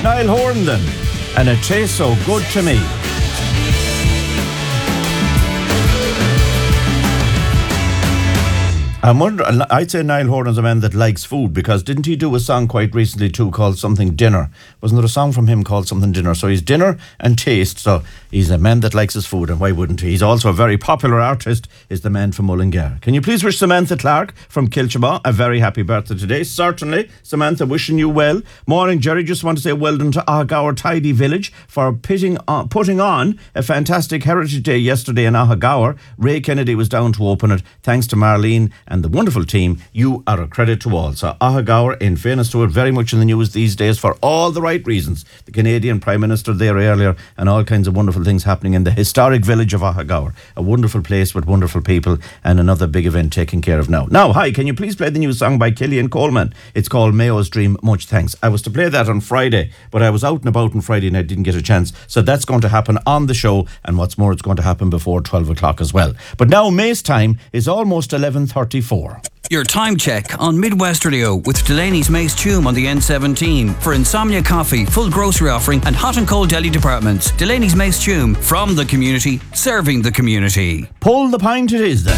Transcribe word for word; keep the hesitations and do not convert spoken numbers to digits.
Niall Horan then, and It Tastes So Good to Me. I'm wondering, I'd say Niall Horan's a man that likes food, because didn't he do a song quite recently too called something Dinner? Wasn't there a song from him called something Dinner? So he's dinner and taste, so he's a man that likes his food, and why wouldn't he? He's also a very popular artist, is the man from Mullingar. Can you please wish Samantha Clark from Kilchamaw a very happy birthday today? Certainly, Samantha, wishing you well. Morning, Jerry, just want to say well done to Ahagowar Tidy Village for pitting on, putting on a fantastic Heritage Day yesterday in Ahagowar. Ray Kennedy was down to open it. Thanks to Marlene and the wonderful team. You are a credit to all. So Ahagowar, in fairness to it, very much in the news these days for all the right reasons. The Canadian Prime Minister there earlier, and all kinds of wonderful things happening in the historic village of Ahagowar. A wonderful place with wonderful people, and another big event taken care of now. Now, hi, can you please play the new song by Killian Coleman? It's called Mayo's Dream. Much thanks. I was to play that on Friday, but I was out and about on Friday and I didn't get a chance. So that's going to happen on the show, and what's more, it's going to happen before twelve o'clock as well. But now May's time is almost eleven thirty-four. Your time check on Midwest Radio with Delaney's Mace Tume on the N seventeen. For Insomnia Coffee, full grocery offering and hot and cold deli departments. Delaney's Mace Tume, from the community, serving the community. Pull the pint it is then.